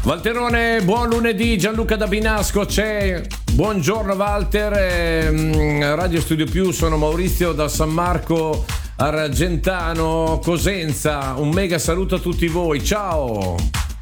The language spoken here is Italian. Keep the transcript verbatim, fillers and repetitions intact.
Valterone, buon lunedì. Gianluca da Binasco c'è. Buongiorno Walter. eh, Radio Studio Più, sono Maurizio da San Marco Argentano, Cosenza. Un mega saluto a tutti voi. Ciao.